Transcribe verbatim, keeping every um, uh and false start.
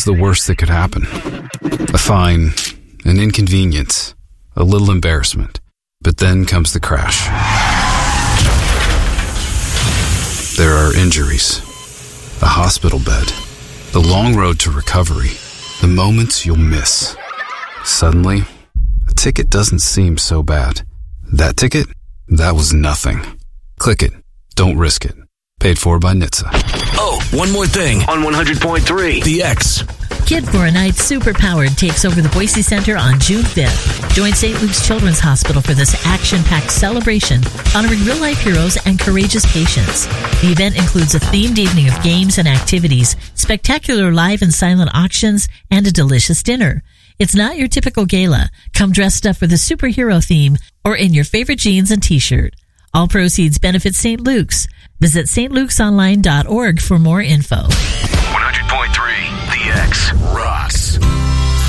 the worst that could happen. A fine, an inconvenience, a little embarrassment. But then comes the crash. There are injuries, a hospital bed, the long road to recovery, the moments you'll miss. Suddenly, a ticket doesn't seem so bad. That ticket? That was nothing. Click it. Don't risk it. Paid for by N H T S A. Oh, one more thing on one hundred point three The X. Kid for a Night Superpowered takes over the Boise Center on June fifth. Join Saint Luke's Children's Hospital for this action-packed celebration honoring real-life heroes and courageous patients. The event includes a themed evening of games and activities, spectacular live and silent auctions, and a delicious dinner. It's not your typical gala. Come dressed up for the superhero theme or in your favorite jeans and t-shirt. All proceeds benefit Saint Luke's. Visit st lukes online dot org for more info. one hundred point three The X. Rock.